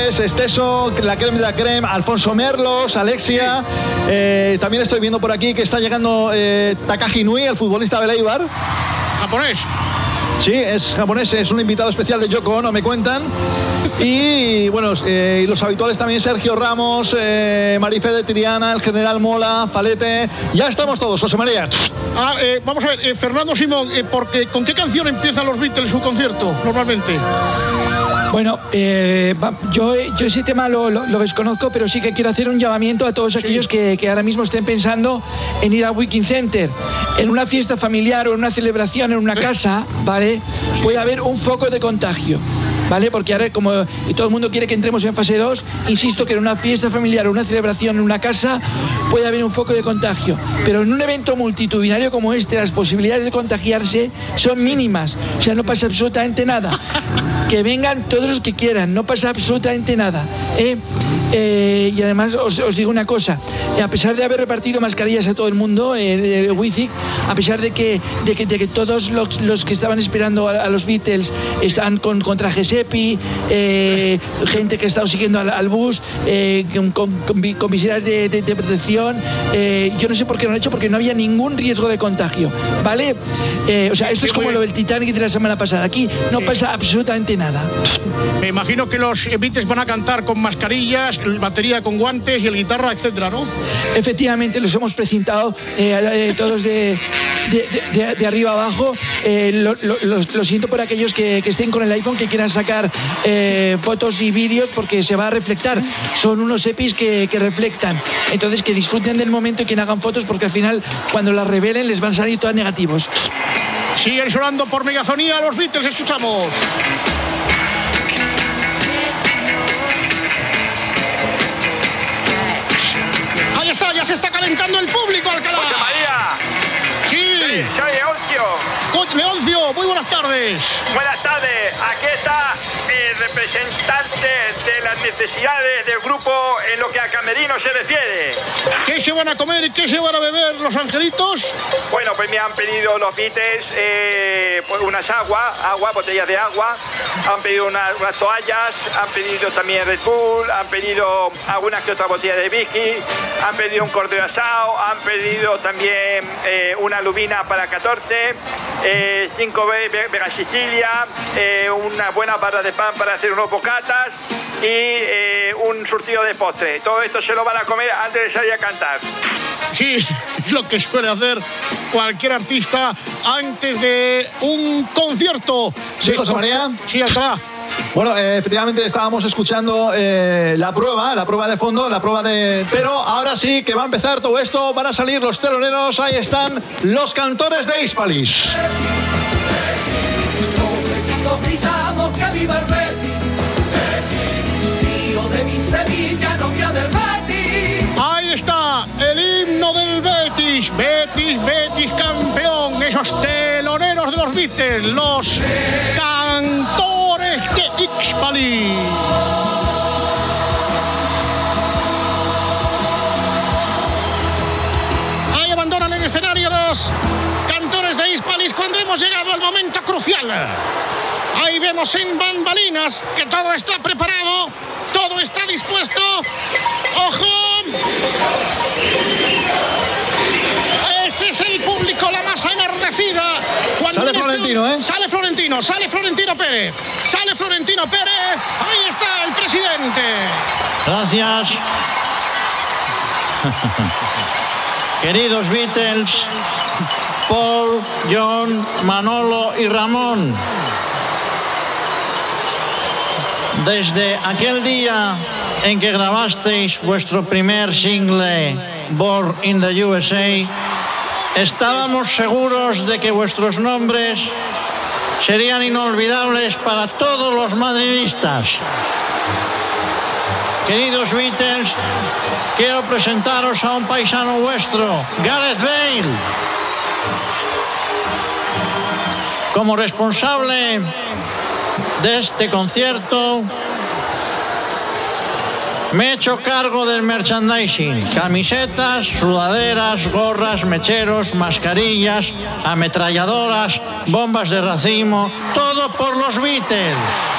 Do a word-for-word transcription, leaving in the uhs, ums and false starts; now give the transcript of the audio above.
Benavides, Esteso, la creme de la creme, Alfonso Merlos, Alexia. Sí. Eh, también estoy viendo por aquí que está llegando eh, Takashi Inui, el futbolista del Eibar. Japonés. Sí, es japonés, es un invitado especial de Yoko Ono, me cuentan. Y bueno, eh, y los habituales también, Sergio Ramos, eh, Marifé de Triana, el general Mola, Falete. Ya estamos todos, José María. Ah, eh, vamos a ver, eh, Fernando Simón, eh, porque, ¿con qué canción empiezan los Beatles su concierto normalmente? Bueno, eh, yo, yo ese tema lo, lo, lo desconozco, pero sí que quiero hacer un llamamiento a todos aquellos sí. que, que ahora mismo estén pensando en ir a Wiking Center. En una fiesta familiar o en una celebración en una sí. casa, ¿vale? Puede haber un foco de contagio, ¿vale? Porque ahora, como todo el mundo quiere que entremos en fase dos, insisto que en una fiesta familiar o una celebración en una casa puede haber un foco de contagio. Pero en un evento multitudinario como este, las posibilidades de contagiarse son mínimas. O sea, no pasa absolutamente nada. Que vengan todos los que quieran, no pasa absolutamente nada, ¿eh? Eh, y además os, os digo una cosa, a pesar de haber repartido mascarillas a todo el mundo, eh, el Wizzing, a pesar de que, de que, de que todos los, los que estaban esperando a, a los Beatles están con, con trajes EPI, eh, gente que ha estado siguiendo al, al bus, eh, con, con, con, con viseras de, de, de protección, eh, yo no sé por qué no lo han hecho, porque no había ningún riesgo de contagio, ¿vale? Eh, o sea, esto es como lo del Titanic de la semana pasada, aquí no pasa absolutamente nada. Me imagino que los Beatles van a cantar con mascarillas, batería con guantes y el guitarra, etcétera, ¿no? Efectivamente, los hemos precintado eh, eh, todos de, de, de, de arriba abajo. Eh, lo, lo, lo, lo siento por aquellos que, que estén con el iPhone, que quieran sacar eh, fotos y vídeos, porque se va a reflectar. Son unos EPIs que, que reflectan. Entonces, que disfruten del momento y que hagan fotos, porque al final, cuando las revelen, les van a salir todas negativos. Siguen sonando por megafonía los Beatles, escuchamos. Ahí está, ya se está calentando el público, Alcalá. José María. Sí. Sí, soy Leoncio. Leoncio, muy buenas tardes. Buenas tardes. Aquí está el representante de las necesidades del grupo en lo que a camerino se refiere. ¿Qué se van a comer y qué se van a beber los angelitos? Bueno, pues me han pedido los Beatles eh, pues unas aguas, agua, botellas de agua, han pedido una, unas toallas, han pedido también Red Bull, han pedido algunas que otras botellas de whisky, han pedido un cordero asado, han pedido también eh, una lubina para catorce, eh, cinco Vega Sicilia, eh, una buena barra de pan para hacer unos bocatas y eh, un surtido de postre. Todo esto se lo van a comer antes de salir a cantar. Sí, es lo que suele hacer cualquier artista antes de un concierto. Sí, José María. Sí, acá. Bueno, eh, efectivamente estábamos escuchando eh, la prueba, la prueba de fondo, la prueba de... Pero ahora sí que va a empezar todo esto, van a salir los teloneros, ahí están los cantores de Hispalis. Gritamos que viva el Betis, tío de mi Sevilla, novia del Betis. Ahí está el himno del Betis, Betis, Betis campeón, esos teloneros de los Beatles, los cantores de Hispalis. Ahí abandonan el escenario los cantores de Hispalis cuando hemos llegado al momento crucial. Ahí vemos en bambalinas que todo está preparado, todo está dispuesto. ¡Ojo! Ese es el público, la masa enardecida. Cuando sale Florentino, ¿eh? Sale Florentino, sale Florentino Pérez. Sale Florentino Pérez. Ahí está el presidente. Gracias. Queridos Beatles, Paul, John, Manolo y Ramón. Desde aquel día en que grabasteis vuestro primer single, Born in the U S A, estábamos seguros de que vuestros nombres serían inolvidables para todos los madridistas. Queridos Beatles, quiero presentaros a un paisano vuestro, Gareth Bale. Como responsable de este concierto, me he hecho cargo del merchandising: camisetas, sudaderas, gorras, mecheros, mascarillas, ametralladoras, bombas de racimo, todo por los Beatles.